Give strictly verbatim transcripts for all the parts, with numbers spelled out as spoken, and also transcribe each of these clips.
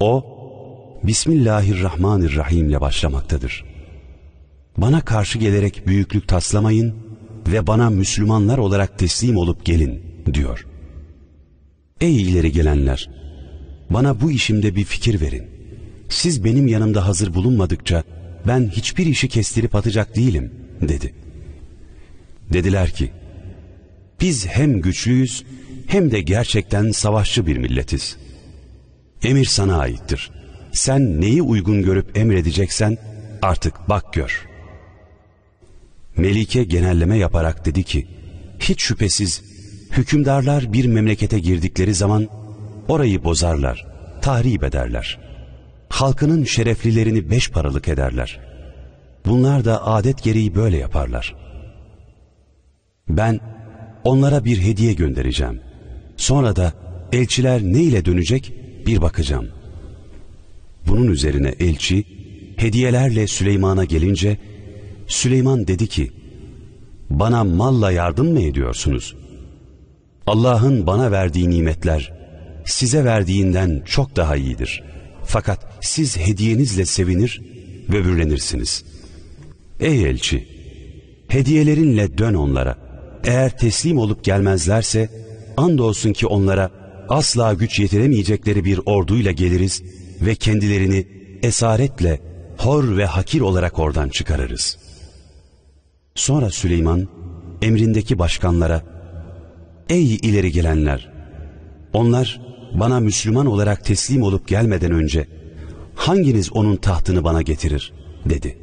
O, Bismillahirrahmanirrahim ile başlamaktadır. Bana karşı gelerek büyüklük taslamayın ve bana Müslümanlar olarak teslim olup gelin diyor. Ey ileri gelenler! Bana bu işimde bir fikir verin. Siz benim yanımda hazır bulunmadıkça ben hiçbir işi kestirip atacak değilim dedi. Dediler ki, biz hem güçlüyüz hem de gerçekten savaşçı bir milletiz. Emir sana aittir. Sen neyi uygun görüp emredeceksen artık bak gör. Melike genelleme yaparak dedi ki, hiç şüphesiz hükümdarlar bir memlekete girdikleri zaman orayı bozarlar, tahrip ederler. Halkının şereflilerini beş paralık ederler. Bunlar da adet gereği böyle yaparlar. Ben onlara bir hediye göndereceğim. Sonra da elçiler ne ile dönecek bir bakacağım. Bunun üzerine elçi hediyelerle Süleyman'a gelince Süleyman dedi ki, bana malla yardım mı ediyorsunuz? Allah'ın bana verdiği nimetler size verdiğinden çok daha iyidir. Fakat siz hediyenizle sevinir, böbürlenirsiniz. Ey elçi! Hediyelerinle dön onlara. Eğer teslim olup gelmezlerse, andolsun ki onlara asla güç yetiremeyecekleri bir orduyla geliriz ve kendilerini esaretle, hor ve hakir olarak oradan çıkarırız. Sonra Süleyman, emrindeki başkanlara, ey ileri gelenler! Onlar bana Müslüman olarak teslim olup gelmeden önce hanginiz onun tahtını bana getirir dedi.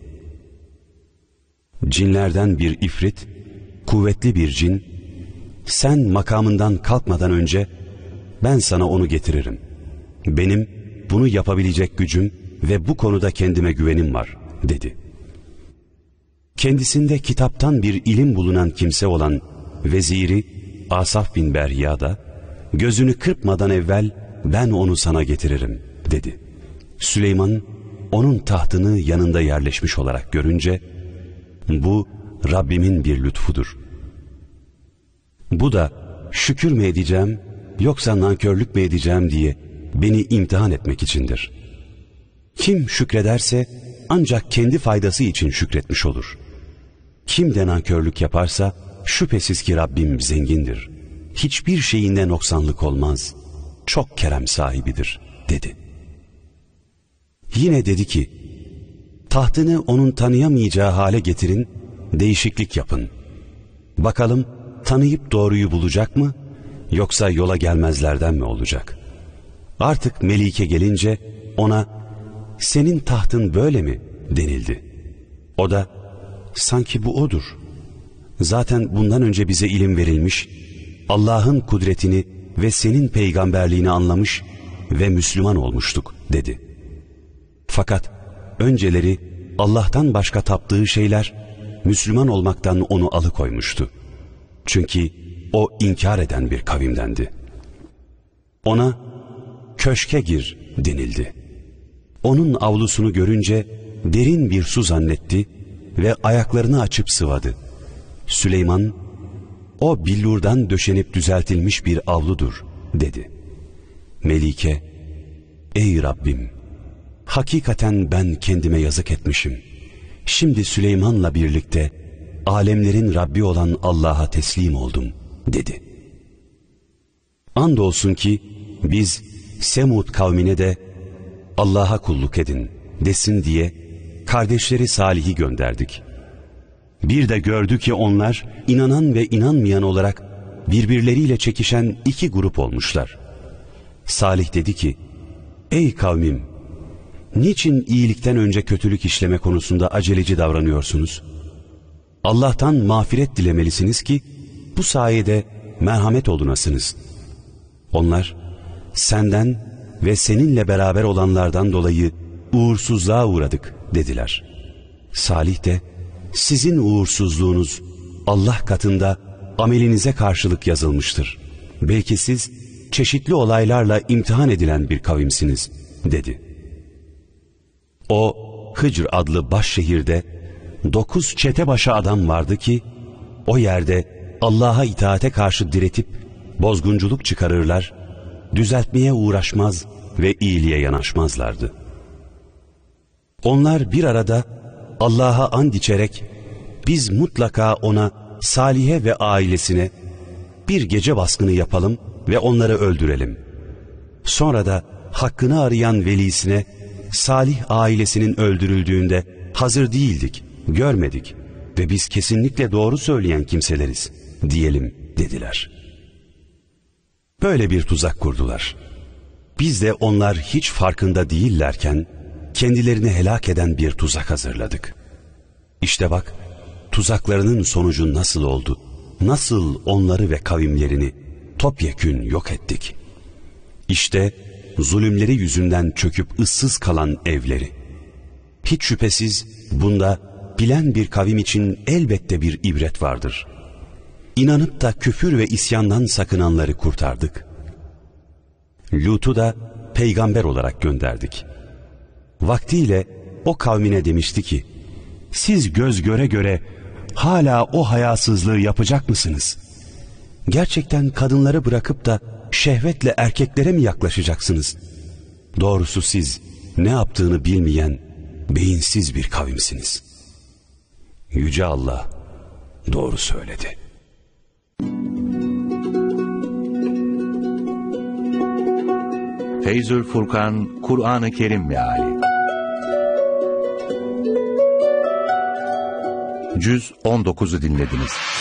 Cinlerden bir ifrit, kuvvetli bir cin, sen makamından kalkmadan önce ben sana onu getiririm. Benim bunu yapabilecek gücüm ve bu konuda kendime güvenim var dedi. Kendisinde kitaptan bir ilim bulunan kimse olan veziri Asaf bin Berhiya da gözünü kırpmadan evvel ben onu sana getiririm dedi. Süleyman onun tahtını yanında yerleşmiş olarak görünce bu Rabbimin bir lütfudur. Bu da şükür mü edeceğim yoksa nankörlük mü edeceğim diye beni imtihan etmek içindir. Kim şükrederse ancak kendi faydası için şükretmiş olur. Kim de nankörlük yaparsa şüphesiz ki Rabbim zengindir. Hiçbir şeyinde noksanlık olmaz. Çok kerem sahibidir dedi. Yine dedi ki, tahtını onun tanıyamayacağı hale getirin, değişiklik yapın. Bakalım tanıyıp doğruyu bulacak mı, yoksa yola gelmezlerden mi olacak? Artık Melike gelince ona, senin tahtın böyle mi denildi. O da, sanki bu odur. Zaten bundan önce bize ilim verilmiş, Allah'ın kudretini ve senin peygamberliğini anlamış ve Müslüman olmuştuk dedi. Fakat önceleri Allah'tan başka taptığı şeyler Müslüman olmaktan onu alıkoymuştu. Çünkü o inkar eden bir kavimdendi. Ona köşke gir denildi. Onun avlusunu görünce derin bir su zannetti ve ayaklarını açıp sıvadı. Süleyman, o billurdan döşenip düzeltilmiş bir avludur dedi. Melike, ey Rabbim, hakikaten ben kendime yazık etmişim. Şimdi Süleyman'la birlikte alemlerin Rabbi olan Allah'a teslim oldum dedi. Andolsun ki biz Semud kavmine de Allah'a kulluk edin desin diye kardeşleri Salih'i gönderdik. Bir de gördü ki onlar inanan ve inanmayan olarak birbirleriyle çekişen iki grup olmuşlar. Salih dedi ki, ey kavmim, niçin iyilikten önce kötülük işleme konusunda aceleci davranıyorsunuz? Allah'tan mağfiret dilemelisiniz ki bu sayede merhamet olunasınız. Onlar, senden ve seninle beraber olanlardan dolayı uğursuzluğa uğradık dediler. Salih de, sizin uğursuzluğunuz Allah katında amelinize karşılık yazılmıştır. Belki siz çeşitli olaylarla imtihan edilen bir kavimsiniz dedi. O Hıcr adlı baş şehirde dokuz çetebaşı adam vardı ki o yerde Allah'a itaate karşı diretip bozgunculuk çıkarırlar, düzeltmeye uğraşmaz ve iyiliğe yanaşmazlardı. Onlar bir arada Allah'a and içerek biz mutlaka ona, Salih'e ve ailesine bir gece baskını yapalım ve onları öldürelim. Sonra da hakkını arayan velisine Salih ailesinin öldürüldüğünde hazır değildik, görmedik ve biz kesinlikle doğru söyleyen kimseleriz diyelim dediler. Böyle bir tuzak kurdular. Biz de onlar hiç farkında değillerken kendilerini helak eden bir tuzak hazırladık. İşte bak, tuzaklarının sonucu nasıl oldu? Nasıl onları ve kavimlerini topyekün yok ettik? İşte zulümleri yüzünden çöküp ıssız kalan evleri. Hiç şüphesiz bunda bilen bir kavim için elbette bir ibret vardır. İnanıp da küfür ve isyandan sakınanları kurtardık. Lut'u da peygamber olarak gönderdik. Vaktiyle o kavmine demişti ki, siz göz göre göre hala o hayasızlığı yapacak mısınız? Gerçekten kadınları bırakıp da şehvetle erkeklere mi yaklaşacaksınız? Doğrusu siz ne yaptığını bilmeyen, beyinsiz bir kavimsiniz. Yüce Allah doğru söyledi. Feyzül Furkan, Kur'an-ı Kerim Meali Cüz on dokuzu dinlediniz.